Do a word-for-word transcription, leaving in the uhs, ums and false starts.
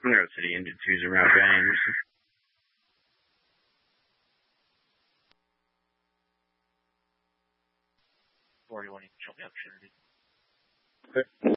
I'm gonna go to the Indian twos around James. forty-one, you can show me opportunity. Okay.